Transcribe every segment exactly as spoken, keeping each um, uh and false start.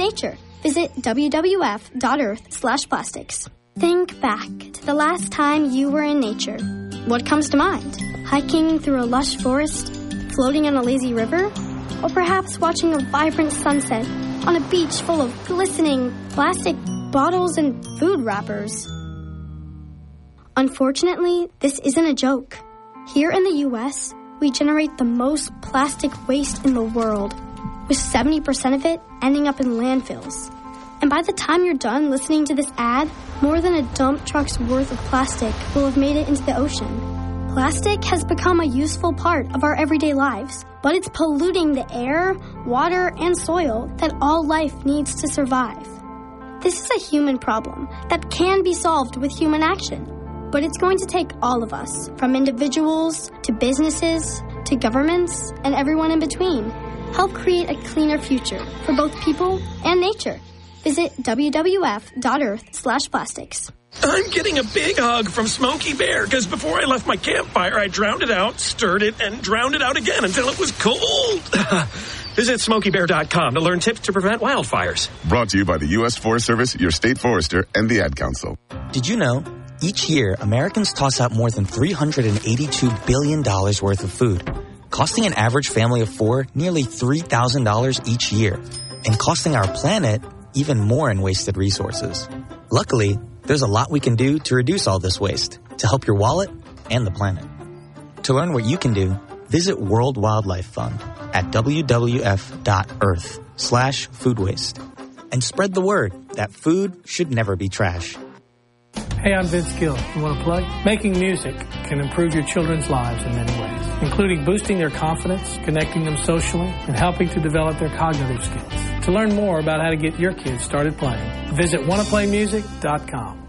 nature. Visit wwf.earth slash plastics. Think back to the last time you were in nature. What comes to mind? Hiking through a lush forest? Floating on a lazy river? Or perhaps watching a vibrant sunset on a beach full of glistening plastic bottles and food wrappers? Unfortunately, this isn't a joke. Here in the U S, we generate the most plastic waste in the world, with seventy percent of it ending up in landfills. And by the time you're done listening to this ad, more than a dump truck's worth of plastic will have made it into the ocean. Plastic has become a useful part of our everyday lives, but it's polluting the air, water, and soil that all life needs to survive. This is a human problem that can be solved with human action, but it's going to take all of us, from individuals to businesses to governments and everyone in between, help create a cleaner future for both people and nature. Visit wwf.earth slash plastics. I'm getting a big hug from Smokey Bear because before I left my campfire, I drowned it out, stirred it, and drowned it out again until it was cold. Visit smokey bear dot com to learn tips to prevent wildfires. Brought to you by the U S Forest Service, your state forester, and the Ad Council. Did you know, each year, Americans toss out more than three hundred eighty-two billion dollars worth of food, costing an average family of four nearly three thousand dollars each year, and costing our planet even more in wasted resources. Luckily, there's a lot we can do to reduce all this waste, to help your wallet and the planet. To learn what you can do, visit World Wildlife Fund at wwf.earth slash food waste and spread the word that food should never be trash. Hey, I'm Vince Gill. You want to play? Making music can improve your children's lives in many ways, including boosting their confidence, connecting them socially, and helping to develop their cognitive skills. To learn more about how to get your kids started playing, visit wanna play music dot com.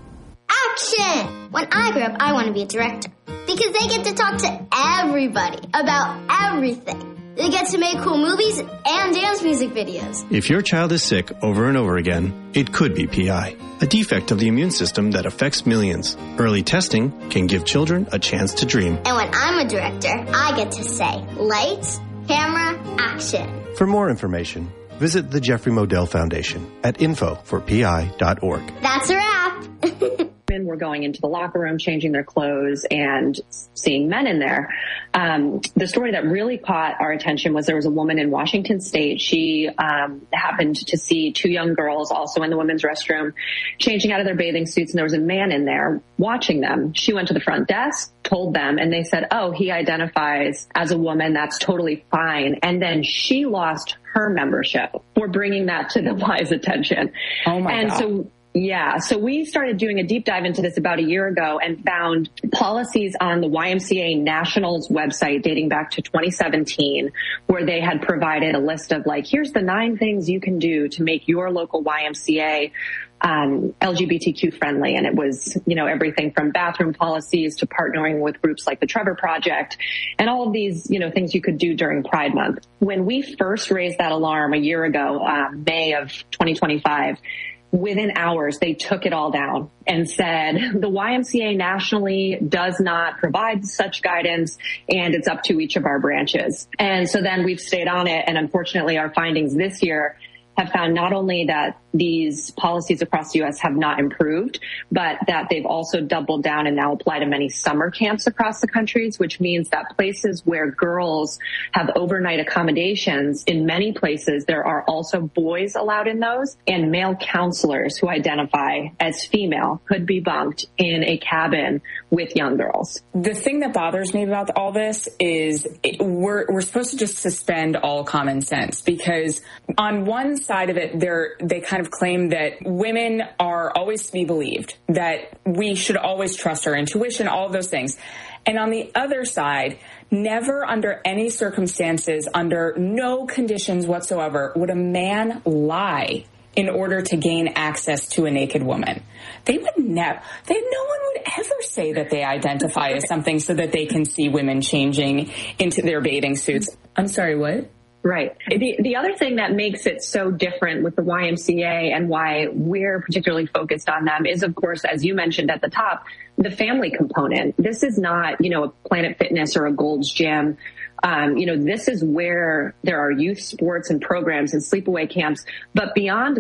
Action! When I grow up, I want to be a director because they get to talk to everybody about everything. They get to make cool movies and dance music videos. If your child is sick over and over again, it could be P I, a defect of the immune system that affects millions. Early testing can give children a chance to dream. And when I'm a director, I get to say, lights, camera, action. For more information, visit the Jeffrey Modell Foundation at info for p i dot org. That's a wrap. Women were going into the locker room, changing their clothes, and seeing men in there. Um, the story that really caught our attention was there was a woman in Washington State. She um, happened to see two young girls also in the women's restroom changing out of their bathing suits, and there was a man in there watching them. She went to the front desk, told them, and they said, oh, he identifies as a woman. That's totally fine. And then she lost her membership for bringing that to the Y's attention. Oh, my and God. so Yeah, so we started doing a deep dive into this about a year ago and found policies on the Y M C A Nationals website dating back to twenty seventeen, where they had provided a list of like, here's the nine things you can do to make your local Y M C A um, L G B T Q friendly. And it was, you know, everything from bathroom policies to partnering with groups like the Trevor Project and all of these, you know, things you could do during Pride Month. When we first raised that alarm a year ago, uh, May of twenty twenty-five, within hours, they took it all down and said the Y M C A nationally does not provide such guidance and it's up to each of our branches. And so then we've stayed on it. And unfortunately, our findings this year have found not only that these policies across the U S have not improved, but that they've also doubled down and now apply to many summer camps across the country, which means that places where girls have overnight accommodations, in many places there are also boys allowed in those, and male counselors who identify as female could be bunked in a cabin with young girls. The thing that bothers me about all this is it, we're we're supposed to just suspend all common sense, because on one side of it, they're they kind of claim that women are always to be believed, that we should always trust our intuition, all of those things. And on the other side, never under any circumstances, under no conditions whatsoever, would a man lie in order to gain access to a naked woman. They would never, they, no one would ever say that they identify as something so that they can see women changing into their bathing suits. I'm sorry, what? Right. The, the other thing that makes it so different with the Y M C A and why we're particularly focused on them is, of course, as you mentioned at the top, the family component. This is not, you know, a Planet Fitness or a Gold's Gym. Um, you know, this is where there are youth sports and programs and sleepaway camps. But beyond